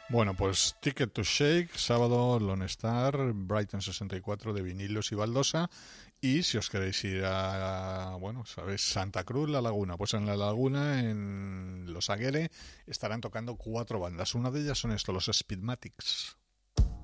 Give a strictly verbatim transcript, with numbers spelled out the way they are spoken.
Bueno, pues Ticket to Shake, sábado Lone Star, Brighton sesenta y cuatro de vinilos y baldosa. Y si os queréis ir a, bueno, sabéis, Santa Cruz, La Laguna, pues en La Laguna, en Los Aguere, estarán tocando cuatro bandas. Una de ellas son estos, los Speedmatics.